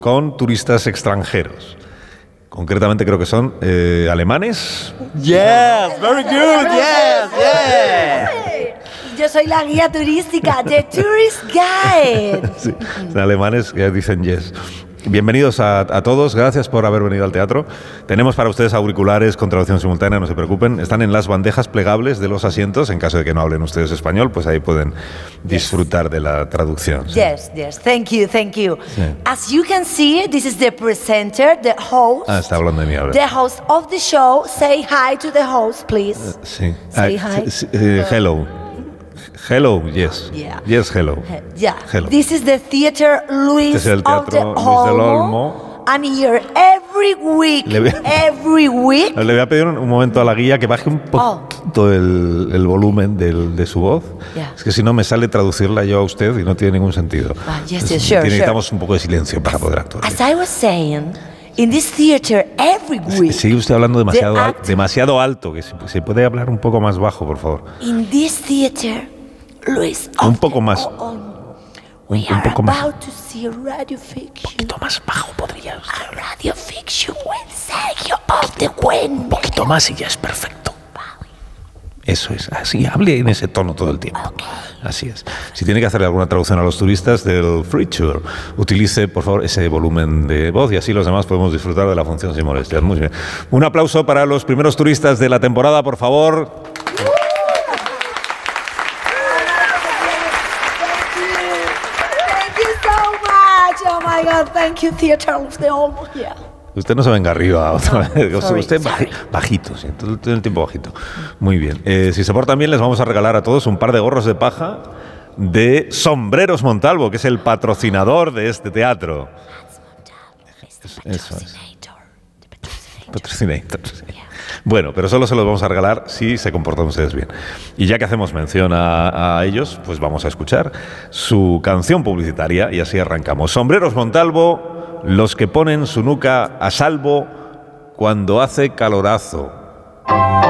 con turistas extranjeros. Concretamente creo que son alemanes. Yes, very good, yes. Yo soy la guía turística, The Tourist Guide. Sí, son alemanes que dicen yes. Bienvenidos a todos, gracias por haber venido al teatro. Tenemos para ustedes auriculares con traducción simultánea, no se preocupen. Están en las bandejas plegables de los asientos, en caso de que no hablen ustedes español, pues ahí pueden disfrutar de la traducción. ¿Sí? Yes, thank you. Sí. As you can see, this is the presenter, the host. Está hablando de mí ahora. The host of the show. Say hi to the host, please. Sí. Say hi. Hello. Hello, yes. Yeah. Yes, hello. Yeah. Hello. This is the theater Luis Este es el of the teatro Luis del Olmo. I'm here every week. Le voy a pedir un momento a la guía que baje un poquito el volumen de su voz. Yeah. Es que si no me sale traducirla yo a usted y no tiene ningún sentido. Sure. Necesitamos un poco de silencio para poder actuar. As I was saying, in this theater every week. Sigue usted hablando demasiado alto, que se puede hablar un poco más bajo, por favor. In this theater, Luis. Un poco más. We un are poco más. about to see a radio fiction. Un poquito más bajo podría usted. A radio fiction with Sergio of the Wind. Un poquito más y ya es perfecto. Eso es, así, hable en ese tono todo el tiempo. Okay. Así es. Si tiene que hacerle alguna traducción a los turistas del Free Tour, utilice, por favor, ese volumen de voz y así los demás podemos disfrutar de la función sin molestias. Muy bien. Un aplauso para los primeros turistas de la temporada, por favor. Oh my God, thank you, Theater of the Olmo. Yeah. Usted no se venga arriba otra vez. Usted bajito, sí, todo el tiempo bajito. Muy bien. Si se portan bien, les vamos a regalar a todos un par de gorros de paja de Sombreros Montalvo, que es el patrocinador de este teatro. Eso es. Patrocinator. Sí. Bueno, pero solo se los vamos a regalar si se comportan ustedes bien. Y ya que hacemos mención a ellos, pues vamos a escuchar su canción publicitaria y así arrancamos. Sombreros Montalvo, los que ponen su nuca a salvo cuando hace calorazo.